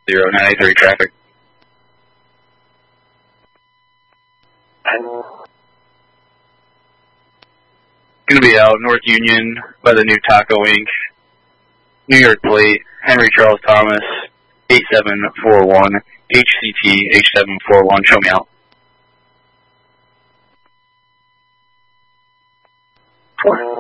983 traffic. Going to be out North Union by the new Taco Inc. New York plate, Henry Charles Thomas, 8741, HCT H741, show me out. 4.